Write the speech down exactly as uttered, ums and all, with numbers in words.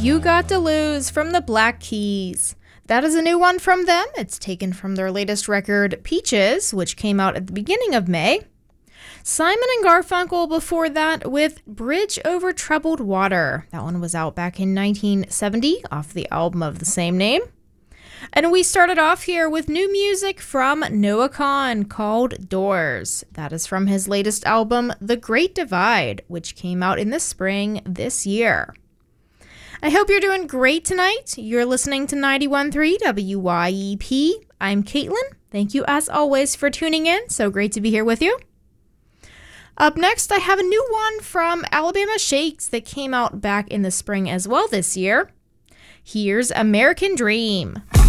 You Got to Lose from the Black Keys. That is a new one from them. It's taken from their latest record, Peaches, which came out at the beginning of May. Simon and Garfunkel before that with Bridge Over Troubled Water. That one was out back in nineteen seventy off the album of the same name. And we started off here with new music from Noah Kahan called Doors. That is from his latest album, The Great Divide, which came out in the spring this year. I hope you're doing great tonight. You're listening to ninety-one point three W Y E P. I'm Caitlin. Thank you as always for tuning in. So great to be here with you. Up next, I have a new one from Alabama Shakes that came out back in the spring as well this year. Here's American Dream.